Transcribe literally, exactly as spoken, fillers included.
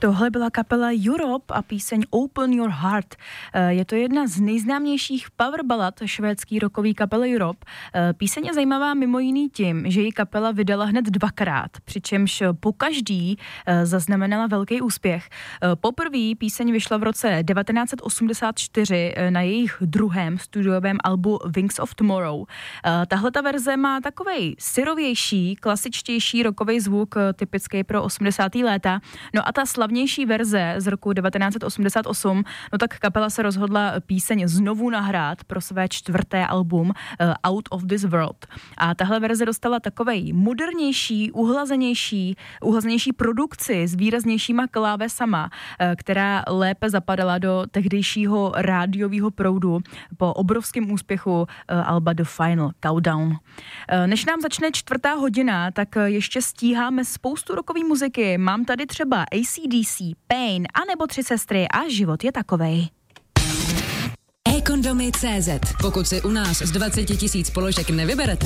Tohle byla kapela Europe a píseň Open Your Heart. Je to jedna z nejznámějších power ballad švédský rockový kapely Europe. Píseň je zajímavá mimo jiný tím, že ji kapela vydala hned dvakrát, přičemž po každý zaznamenala velký úspěch. Poprvé píseň vyšla v roce devatenáct set osmdesát čtyři na jejich druhém studiovém albu Wings of Tomorrow. Tahle ta verze má takovej syrovější, klasičtější rockový zvuk, typický pro osmdesátá léta. No a ta slavnější verze z roku devatenáct set osmdesát osm, no tak kapela se rozhodla píseň znovu nahrát pro své čtvrté album uh, Out of This World. A tahle verze dostala takovej modernější, uhlazenější, uhlazenější produkci s výraznějšíma klávesama, uh, která lépe zapadala do tehdejšího rádiového proudu po obrovském úspěchu uh, alba The Final Countdown. Uh, než nám začne čtvrtá hodina, tak uh, ještě stíháme spoustu rockové muziky. Mám tady třeba A C D C, Pain, anebo Tři sestry a život je takovej. e-kondomy tečka cé zet. Pokud si u nás z dvacet tisíc položek nevyberete,